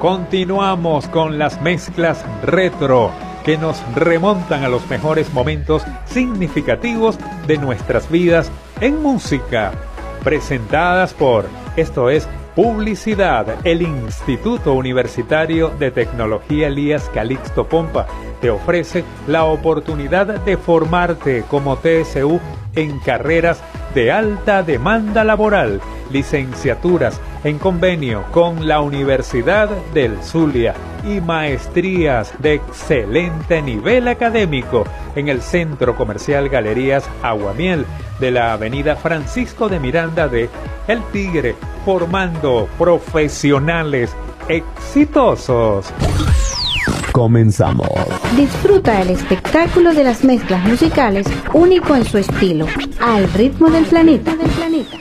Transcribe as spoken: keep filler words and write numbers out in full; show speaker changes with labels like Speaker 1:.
Speaker 1: Continuamos con las mezclas retro que nos remontan a los mejores momentos significativos de nuestras vidas en música. Presentadas por, esto es Publicidad, el Instituto Universitario de Tecnología Elías Calixto Pompa te ofrece la oportunidad de formarte como T S U en carreras de alta demanda laboral, licenciaturas en convenio con la Universidad del Zulia y maestrías de excelente nivel académico en el Centro Comercial Galerías Aguamiel de la Avenida Francisco de Miranda de El Tigre, formando profesionales exitosos.
Speaker 2: Comenzamos.
Speaker 3: Disfruta el espectáculo de las mezclas musicales único en su estilo, al ritmo del planeta. Del planeta.